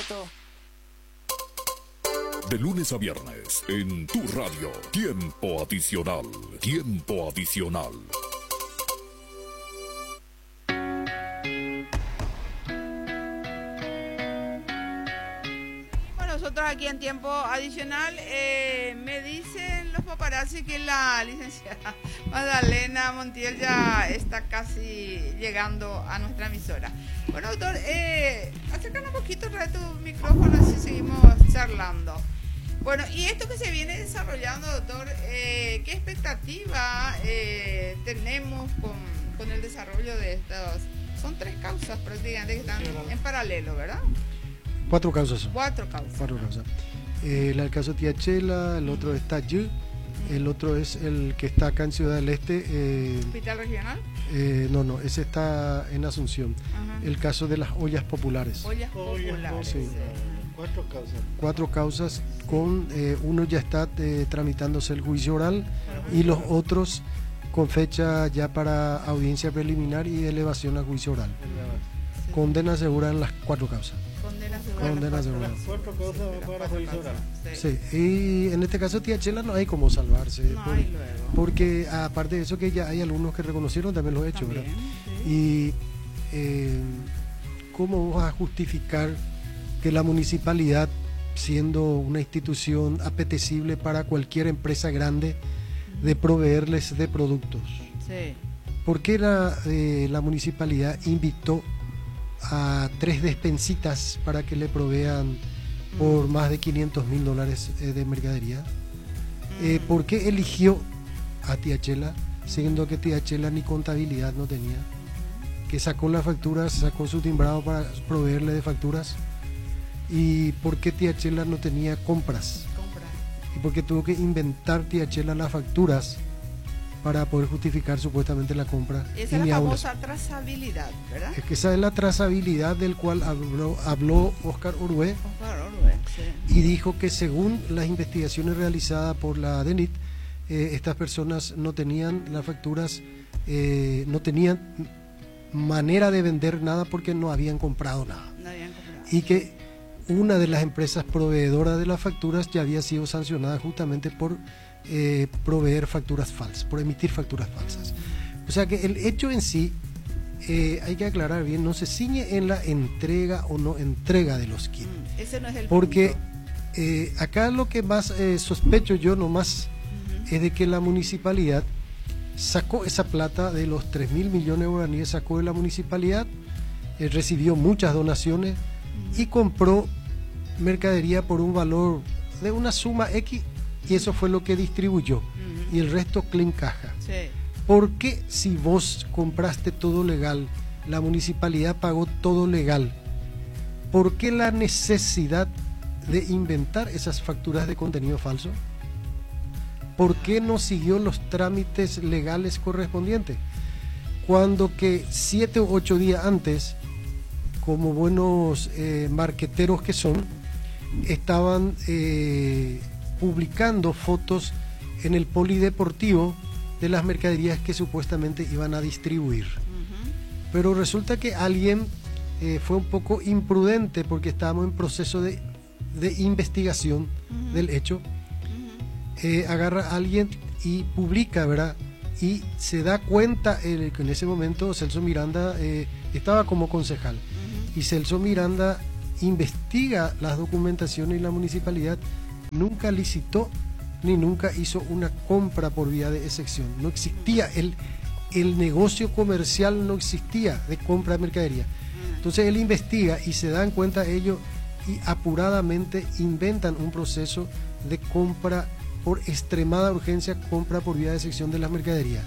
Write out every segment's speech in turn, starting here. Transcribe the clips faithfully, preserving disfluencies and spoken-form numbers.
Contacto. De lunes a viernes, en tu radio, Tiempo Adicional, Tiempo Adicional. Seguimos nosotros aquí en Tiempo Adicional. Eh, me dicen los paparazzi que la licenciada Magdalena Montiel ya está casi llegando a nuestra emisora. Bueno, doctor, eh, acércame un poquito, trae tu micrófono, así seguimos charlando. Bueno, y esto que se viene desarrollando, doctor, eh, ¿qué expectativa eh, tenemos con, con el desarrollo de estos? Son tres causas prácticamente que están en paralelo, ¿verdad? Cuatro causas son. Cuatro causas. Cuatro causas. Eh, el caso Tía Chela, el otro es Tayú, el otro es el que está acá en Ciudad del Este. Eh, ¿Hospital regional? Eh, no, no, ese está en Asunción. Ajá. El caso de las ollas populares. Ollas populares. Sí. Cuatro causas. Cuatro causas con eh, uno ya está eh, tramitándose el juicio oral y los otros con fecha ya para audiencia preliminar y elevación a juicio oral. Sí. Condena segura en las cuatro causas. Condena segura. Condena segura. Las cuatro causas para juicio oral. Sí. Sí, y en este caso Tía Chela no hay como salvarse. No por- hay luego. porque aparte de eso que ya hay algunos que reconocieron también los hechos, También, ¿verdad? sí. Y eh, ¿cómo vas a justificar que la municipalidad, siendo una institución apetecible para cualquier empresa grande, de proveerles de productos? Sí. ¿Por qué la, eh, la municipalidad invitó a tres despensitas para que le provean por más de quinientos mil dólares eh, de mercadería? Eh, ¿Por qué eligió a Tía Chela, siendo que Tía Chela ni contabilidad no tenía? Que sacó las facturas, sacó su timbrado para proveerle de facturas. ¿Y por qué Tía Chela no tenía compras? Compra. ¿Y por qué tuvo que inventar Tía Chela las facturas para poder justificar supuestamente la compra? Esa Y es ni la aún famosa trazabilidad, ¿verdad? es que esa es la trazabilidad del cual habló, habló Oscar Orue Oscar Orue, sí. y dijo que según las investigaciones realizadas por la DENIT, eh, estas personas no tenían las facturas, eh, no tenían manera de vender nada porque no habían comprado nada. No habían comprado. Y que una de las empresas proveedoras de las facturas ya había sido sancionada justamente por eh, proveer facturas falsas, por emitir facturas falsas. O sea que el hecho en sí, eh, hay que aclarar bien, no se ciñe en la entrega o no entrega de los kits. Mm, ese no es el Porque punto. eh, acá lo que más eh, sospecho yo nomás Ujú. es de que la municipalidad sacó esa plata de los tres mil millones de guaraníes, sacó de la municipalidad, eh, recibió muchas donaciones y compró mercadería por un valor de una suma X y eso fue lo que distribuyó. Ujú. Y el resto clean caja. Sí. ¿Por qué si vos compraste todo legal, la municipalidad pagó todo legal, por qué la necesidad de inventar esas facturas de contenido falso? ¿Por qué no siguió los trámites legales correspondientes? Cuando que siete u ocho días antes, como buenos eh, marqueteros que son, estaban eh, publicando fotos en el polideportivo de las mercaderías que supuestamente iban a distribuir. Ujú. Pero resulta que alguien eh, fue un poco imprudente porque estábamos en proceso de, de investigación Ujú. del hecho. Ujú. Eh, agarra a alguien y publica, ¿verdad? Y se da cuenta eh, que en ese momento Celso Miranda eh, estaba como concejal. Ujú. Y Celso Miranda investiga las documentaciones y la municipalidad nunca licitó ni nunca hizo una compra por vía de excepción. No existía, el, el negocio comercial no existía de compra de mercadería. Entonces él investiga y se dan cuenta ellos y apuradamente inventan un proceso de compra por extremada urgencia, compra por vía de excepción de las mercaderías.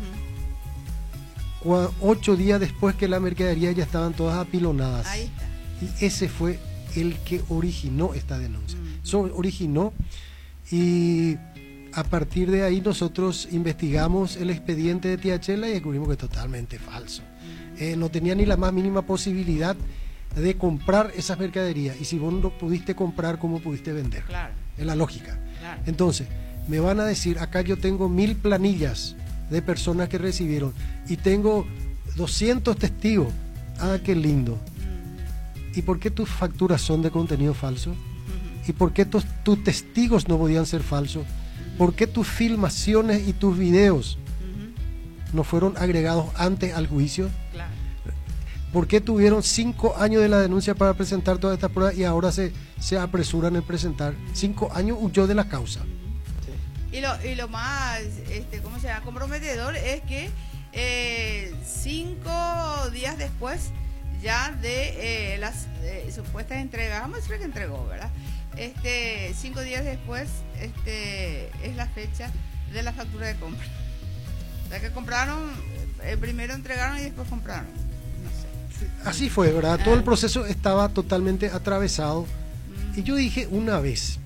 Ujú. Cua- Ocho días después que la mercadería ya estaban todas apilonadas. Ahí está. Y ese fue el que originó esta denuncia. Mm. Eso originó y a partir de ahí nosotros investigamos el expediente de Tía Chela y descubrimos que es totalmente falso. Eh, no tenía ni la más mínima posibilidad de comprar esas mercaderías. Y si vos no pudiste comprar, ¿cómo pudiste vender? Claro, Es la lógica. claro. Entonces, me van a decir, acá yo tengo mil planillas de personas que recibieron y tengo doscientos testigos. Ah, qué lindo. Mm. ¿y por qué tus facturas son de contenido falso? Ujú. ¿Y por qué tus, tus testigos no podían ser falsos? ¿Por qué tus filmaciones y tus videos Ujú. no fueron agregados antes al juicio? Claro. ¿Por qué tuvieron cinco años de la denuncia para presentar todas estas pruebas y ahora se, se apresuran en presentar? Cinco años huyó de la causa. Y lo, y lo más, este, ¿cómo se llama? Comprometedor es que eh, cinco días después ya de eh, las eh, supuestas entregas, vamos a decir que entregó, ¿verdad? Este, cinco días después este, es la fecha de la factura de compra. O sea que compraron, eh, primero entregaron y después compraron. No sé. Así fue, ¿verdad? Todo el proceso estaba totalmente atravesado. Y yo dije una vez,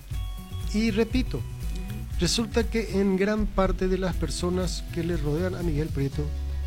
y repito, resulta que en gran parte de las personas que le rodean a Miguel Prieto,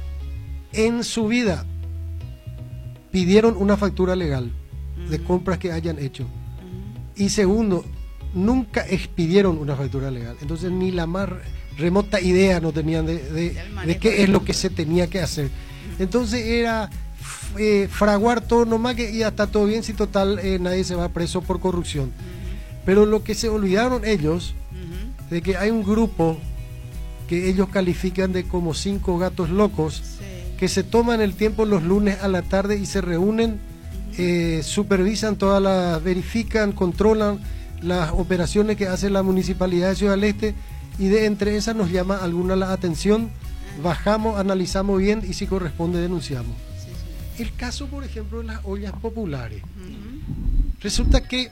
en su vida pidieron una factura legal de compras que hayan hecho. Y segundo, nunca expidieron una factura legal. Entonces ni la más remota idea no tenían de, de, de qué es lo que se tenía que hacer. Entonces era eh, fraguar todo nomás que ya está todo bien, si total eh, nadie se va preso por corrupción. Pero lo que se olvidaron ellos, de que hay un grupo que ellos califican de como cinco gatos locos, Sí. que se toman el tiempo los lunes a la tarde y se reúnen, eh, supervisan todas las, verifican, controlan las operaciones que hace la Municipalidad de Ciudad del Este, y de entre esas nos llama alguna la atención, bajamos, analizamos bien y si corresponde denunciamos. Sí, sí. El caso, por ejemplo, de las ollas populares. Ujú. Resulta que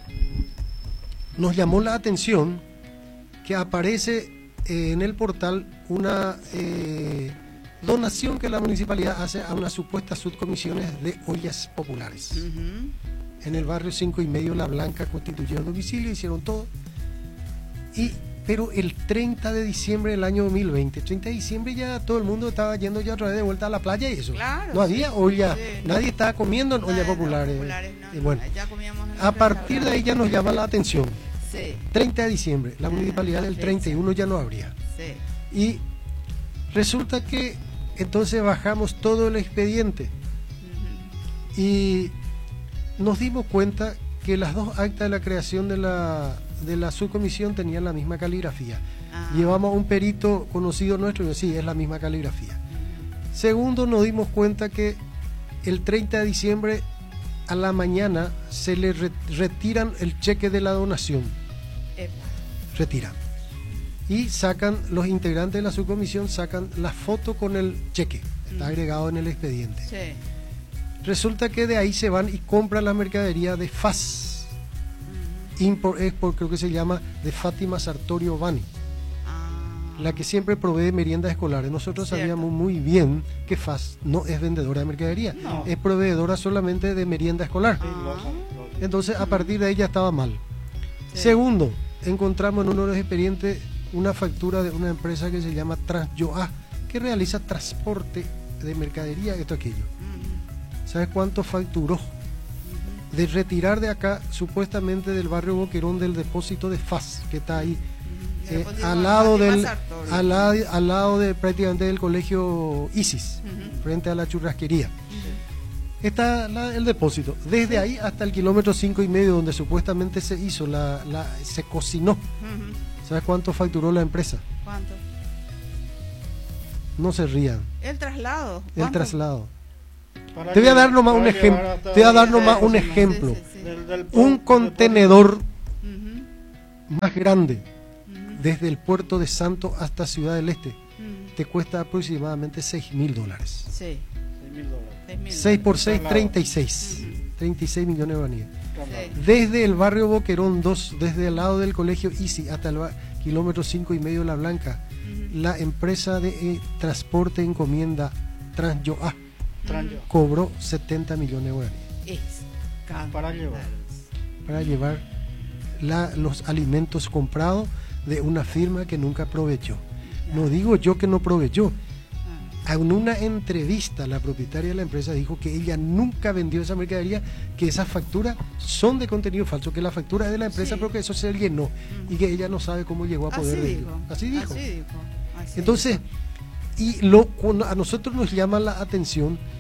nos llamó la atención que aparece eh, en el portal una eh, donación que la municipalidad hace a unas supuestas subcomisiones de ollas populares. Ujú. En el barrio cinco y medio La Blanca constituyeron domicilio, hicieron todo. Y, pero el treinta de diciembre del año dos mil veinte, treinta de diciembre ya todo el mundo estaba yendo ya otra vez de vuelta a la playa y eso. Claro, no había sí, olla, sí. nadie estaba comiendo en ollas No, no, populares. populares, no, Y bueno, ya comíamos en a los partir de ahí ya nos llama la atención. Sí, treinta de diciembre, la Ah, municipalidad la del fecha. treinta y uno ya no habría. sí. Y resulta que entonces bajamos todo el expediente Ujú. y nos dimos cuenta que las dos actas de la creación de la, de la subcomisión tenían la misma caligrafía. Ah. Llevamos a un perito conocido nuestro y dijo, sí, es la misma caligrafía. Segundo, nos dimos cuenta que el treinta de diciembre a la mañana se le re- retiran el cheque de la donación. Epa. Retiran. Y sacan, los integrantes de la subcomisión sacan la foto con el cheque. Está Mm. agregado en el expediente. Sí. Resulta que de ahí se van y compran la mercadería de F A S. Ujú. Import Export, creo que se llama, de Fátima Sartorio Bani, Ah. la que siempre provee meriendas escolares. Nosotros Cierto. sabíamos muy bien que F A S no es vendedora de mercadería, No. es proveedora solamente de merienda escolar. Sí, Ah. lógico, lógico. Entonces, a partir de ahí ya estaba mal. Sí. Segundo, encontramos en uno de los expedientes una factura de una empresa que se llama Transyoa, que realiza transporte de mercadería, esto aquello. Ujú. ¿Sabes cuánto facturó? De retirar de acá, supuestamente del barrio Boquerón, del depósito de F A S, que está ahí, Ujú. eh, Depósito al lado Fátima del Sartorio. al, lado- al lado de prácticamente del colegio ISIS, Ujú. frente a la churrasquería. Ujú. Está la- el depósito. Desde ahí hasta el kilómetro cinco y medio, donde supuestamente se hizo, la, la- se cocinó. Ujú. ¿Sabes cuánto facturó la empresa? ¿Cuánto? No se rían. El traslado. El ¿Cuánto? traslado. Para Te voy a dar llevar- nomás un para ejemplo. llevar hasta Te voy a dar ahí, nomás de- un de- ejemplo. Sí, sí, sí. del- del- Un del- contenedor Ujú. más grande Ujú. desde el puerto de Santo hasta Ciudad del Este Ujú. te cuesta aproximadamente seis mil dólares. Sí. seis mil dólares. seis mil. seis por seis, Traslado. treinta y seis. Ujú. treinta y seis millones de guaraníes. Traslado. Sí. Desde el barrio Boquerón dos, desde el lado del colegio ISI hasta el ba- kilómetro cinco y medio La Blanca, Ujú. la empresa de eh, transporte encomienda Transyoa Tranyo. cobró setenta millones de guaraníes Escándalos. Para llevar. para llevar la- los alimentos comprados de una firma que nunca proveyó. No digo yo que no proveyó. Ah. En una entrevista, la propietaria de la empresa dijo que ella nunca vendió esa mercadería, que esas facturas son de contenido falso, que la factura es de la empresa, Sí. pero que eso se llenó y que ella no sabe cómo llegó a poder Así venderlo. dijo. Así dijo. Así dijo. Así Entonces, y lo, cuando a nosotros nos llama la atención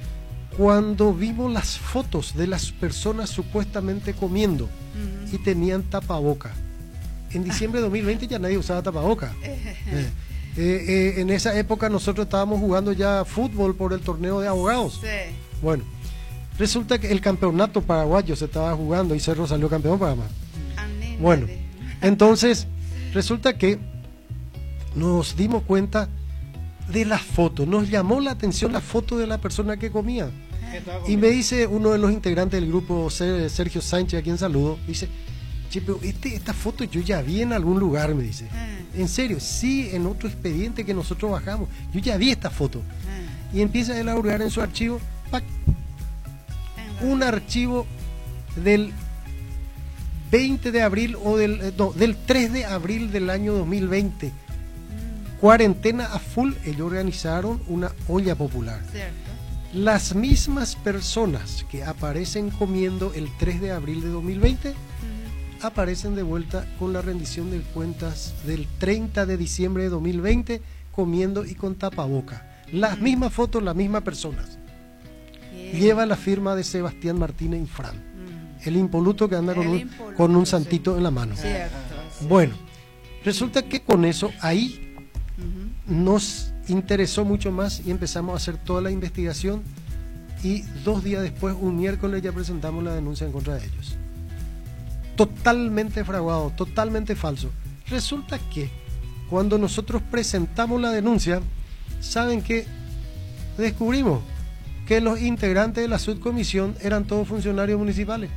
cuando vimos las fotos de las personas supuestamente comiendo Ujú. y tenían tapaboca. En diciembre de dos mil veinte ya nadie usaba tapaboca. Eh, eh, eh, en esa época nosotros estábamos jugando ya fútbol por el torneo de abogados. Sí. Bueno, resulta que el campeonato paraguayo se estaba jugando y Cerro salió campeón para más. Anéndale. Bueno, entonces resulta que nos dimos cuenta de las fotos, nos llamó la atención la foto de la persona que comía. ¿Qué estaba Y comiendo? me dice uno de los integrantes del grupo, Ser- Sergio Sánchez, a quien saludo, dice, che, pero este, esta foto yo ya vi en algún lugar, me dice. Ah, En serio, sí, en otro expediente que nosotros bajamos, yo ya vi esta foto. ah, Y empieza a elaborar en su archivo, ¡pac!, ah, un archivo del veinte de abril o del, eh, no, del tres de abril del año dos mil veinte. mm, Cuarentena a full, ellos organizaron una olla popular. Cierto. Las mismas personas que aparecen comiendo el tres de abril de dos mil veinte Ujú. aparecen de vuelta con la rendición de cuentas del treinta de diciembre de dos mil veinte comiendo y con tapaboca. Las mismas fotos, las mismas personas. Bien. Lleva la firma de Sebastián Martínez Infran, Mm, el impoluto que anda con El un, impoluto, con un sí. santito en la mano. Cierto. sí. Bueno, resulta que con eso ahí Ujú. nos interesó mucho más y empezamos a hacer toda la investigación y dos días después, un miércoles, ya presentamos la denuncia en contra de ellos. Totalmente fraguado, totalmente falso. Resulta que cuando nosotros presentamos la denuncia, ¿saben qué? Descubrimos que los integrantes de la subcomisión eran todos funcionarios municipales.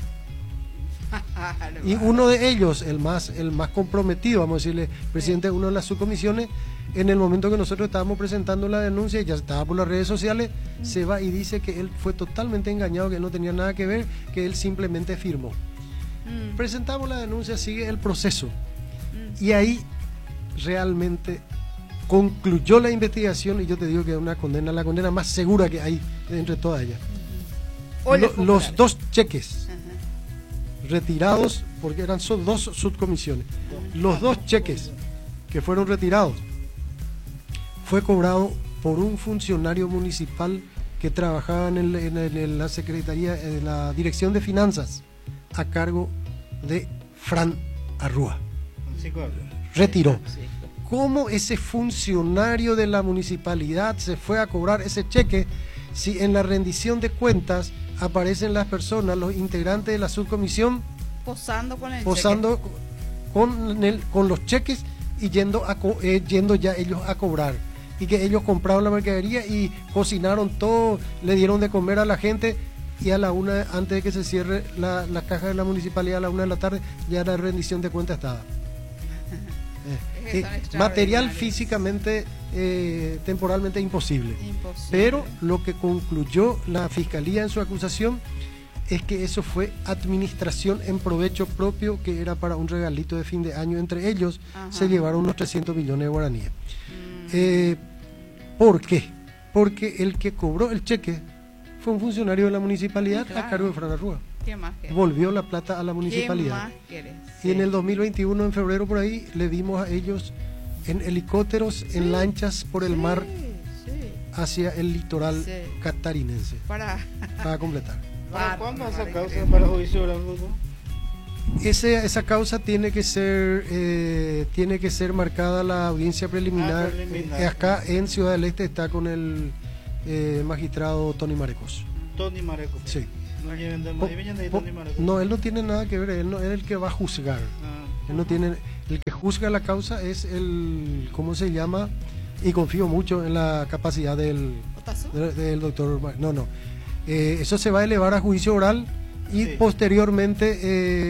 Y uno de ellos, el más, el más comprometido, vamos a decirle, presidente de una de las subcomisiones, en el momento que nosotros estábamos presentando la denuncia, y ya estaba por las redes sociales, se va y dice que él fue totalmente engañado, que él no tenía nada que ver, que él simplemente firmó. Mm, Presentamos la denuncia, sigue el proceso, mm. y ahí realmente concluyó la investigación, y yo te digo que es una condena, la condena más segura que hay entre todas ellas. Olla Lo- los popular. dos cheques Ajá. retirados, porque eran son dos subcomisiones, los dos cheques que fueron retirados fue cobrado por un funcionario municipal que trabajaba en, el- en el- en la Secretaría, en la Dirección de Finanzas, a cargo de Fran Arrúa. Sí, claro. Retiró. ¿Cómo ese funcionario de la municipalidad se fue a cobrar ese cheque si en la rendición de cuentas aparecen las personas, los integrantes de la subcomisión, Posando con el posando con, el- con los cheques y yendo, a, co- eh, yendo ya ellos a cobrar? Y que ellos compraron la mercadería y cocinaron todo, le dieron de comer a la gente, y a la una, antes de que se cierre la, la caja de la municipalidad, a la una de la tarde, ya la rendición de cuentas estaba. Eh, Es que son eh, extraordinarios. material físicamente, eh, temporalmente imposible. cheque. Imposible. Pero lo que concluyó la fiscalía en su acusación es que eso fue administración en provecho propio, que era para un regalito de fin de año. Entre ellos Ajá. se llevaron unos trescientos millones de guaraníes. Mm, Eh, ¿Por qué? Porque el que cobró el cheque fue un funcionario de la municipalidad, Sí, claro. a cargo de Fran Arrúa. ¿Qué más querés? Volvió la plata a la ¿Qué municipalidad. más querés? Y en Sí. el dos mil veintiuno, en febrero por ahí, le dimos a ellos en helicópteros, en lanchas por el Sí, mar sí. hacia el litoral Sí. catarinense, Para. para completar. ¿Para cuándo esa Bárbaro, causa increíble. para juicio oral, doctor? Ese, esa causa tiene que ser eh, tiene que ser marcada la audiencia preliminar. Ah, preliminar. Eh, acá en Ciudad del Este está con el eh, magistrado Tony Marecos. Tony Mareco. Sí. No lleven de Po- ahí vienen de po- Tony Mareco. no, él no tiene nada que ver, él, no, él es el que va a juzgar. Ah. Él no tiene, el que juzga la causa es el, ¿cómo se llama? Y confío mucho en la capacidad del, ¿Otazo? del, del doctor. Mar- No, no. Eh, eso se va a elevar a juicio oral y Sí. posteriormente eh,